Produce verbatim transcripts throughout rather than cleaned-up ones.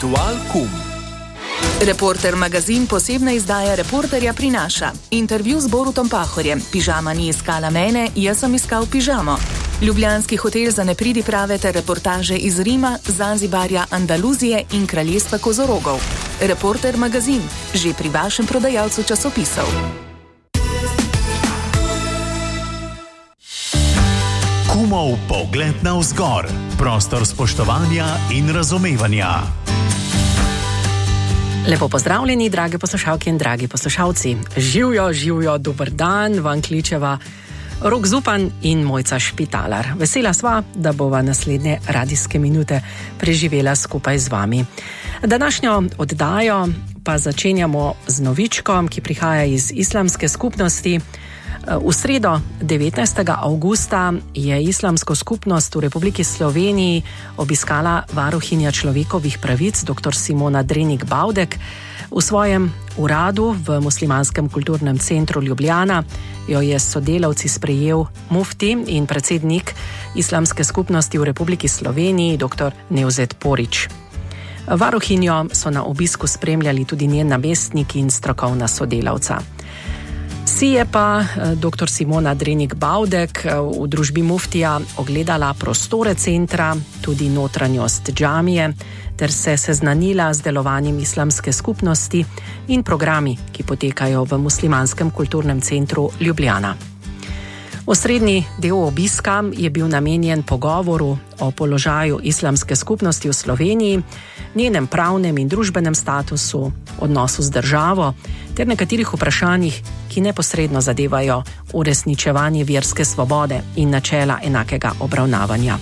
Ritual Kum. Reporter magazin posebna izdaja Reporterja prinaša. Intervju z Borutom Pahorjem. Pižama ni iskala mene, jaz sem iskal pižamo. Ljubljanski hotel za nepridiprave ter reportaže iz Rima, Zanzibarja, Andaluzije in kraljestva kozorogov. Reporter magazin, že pri vašem prodajalcu časopisov. Kumov pogled navzgor. Prostor spoštovanja in razumevanja. Lepo pozdravljeni, drage poslušalke in dragi poslušalci. Živjo, živjo, dober dan, vam kličeva Rok Zupan in Mojca Špitalar. Vesela sva, da bova naslednje radijske minute preživela skupaj z vami. Današnjo oddajo pa začenjamo z novičkom, ki prihaja iz islamske skupnosti. V sredo devetnajstega avgusta je islamsko skupnost v Republiki Sloveniji obiskala varuhinja človekovih pravic dr. Simona Drenik Bavdek. V svojem uradu v Muslimanskem kulturnem centru Ljubljana jo je s sodelavci sprejel mufti in predsednik islamske skupnosti v Republiki Sloveniji dr. Nevzet Porić. Varuhinjo so na obisku spremljali tudi njen namestnik in strokovna sodelavca. Si je pa dr. Simona Drenik Bavdek v družbi muftija ogledala prostore centra, tudi notranjost džamije, ter se seznanila z delovanjem islamske skupnosti in programi, ki potekajo v Muslimanskem kulturnem centru Ljubljana. Osrednji del obiska je bil namenjen pogovoru o položaju islamske skupnosti v Sloveniji, njenem pravnem in družbenem statusu, odnosu z državo ter nekaterih vprašanjih, ki neposredno zadevajo uresničevanje verske svobode in načela enakega obravnavanja.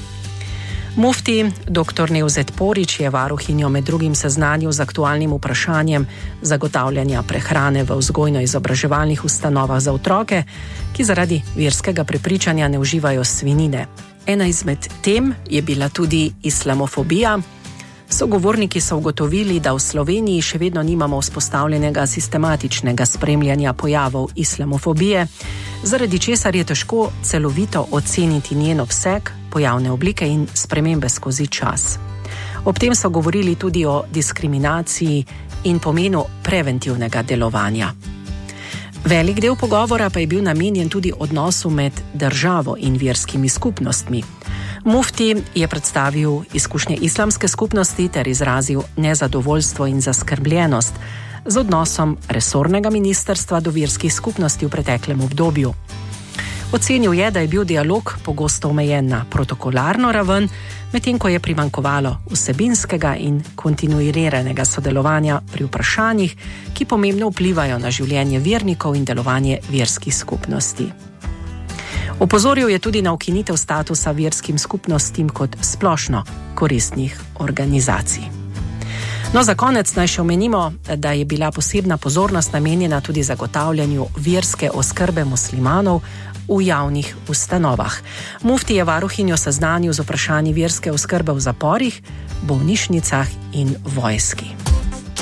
Mufti dr. Nevzet Porić je varuhinjo med drugim seznanil z aktualnim vprašanjem zagotavljanja prehrane v vzgojno-izobraževalnih ustanovah za otroke, ki zaradi verskega prepričanja ne uživajo svinjine. Ena izmed tem je bila tudi islamofobija. Sogovorniki so ugotovili, da v Sloveniji še vedno nimamo vzpostavljenega sistematičnega spremljanja pojavov islamofobije, zaradi česar je težko celovito oceniti njen obseg, pojavne oblike in spremembe skozi čas. Ob tem so govorili tudi o diskriminaciji in pomenu preventivnega delovanja. Velik del pogovora pa je bil namenjen tudi odnosu med državo in verskimi skupnostmi. Mufti je predstavil izkušnje islamske skupnosti ter izrazil nezadovoljstvo in zaskrbljenost z odnosom resornega ministrstva do verskih skupnosti v preteklem obdobju. Ocenil je, da je bil dialog pogosto omejen na protokolarno raven, medtem ko je primanjkovalo vsebinskega in kontinuiranega sodelovanja pri vprašanjih, ki pomembno vplivajo na življenje vernikov in delovanje verskih skupnosti. Opozoril je tudi na ukinitev statusa verskim skupnostim kot splošno koristnih organizacij. No, za konec naj še omenimo, da je bila posebna pozornost namenjena tudi zagotavljanju verske oskrbe muslimanov v javnih ustanovah. Mufti je varuhinjo seznanil z vprašanji verske oskrbe v zaporih, bolnišnicah in vojski.